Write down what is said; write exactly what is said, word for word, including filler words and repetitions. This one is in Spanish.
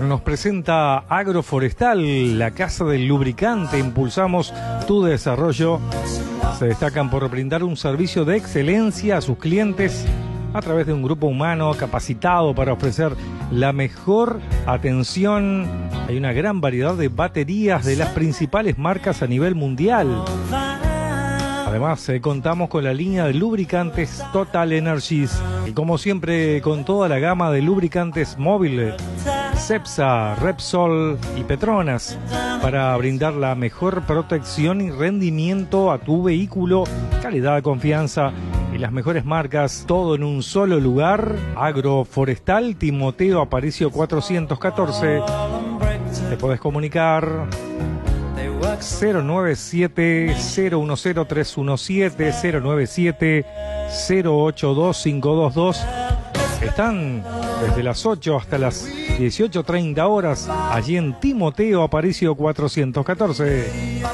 Nos presenta Agroforestal, la casa del lubricante. Impulsamos tu desarrollo. Se destacan por brindar un servicio de excelencia a sus clientes a través de un grupo humano capacitado para ofrecer la mejor atención. Hay una gran variedad de baterías de las principales marcas a nivel mundial. Además, eh, contamos con la línea de lubricantes Total Energies y, como siempre, con toda la gama de lubricantes móviles, Cepsa, Repsol y Petronas, para brindar la mejor protección y rendimiento a tu vehículo, calidad, confianza y las mejores marcas, todo en un solo lugar. Agroforestal, Timoteo Aparicio cuatrocientos catorce. Te podés comunicar cero nueve siete, cero uno cero, tres uno siete, cero nueve siete, cero ocho dos, cinco dos dos. Están desde las ocho hasta las dieciocho treinta horas allí en Timoteo Aparicio cuatrocientos catorce.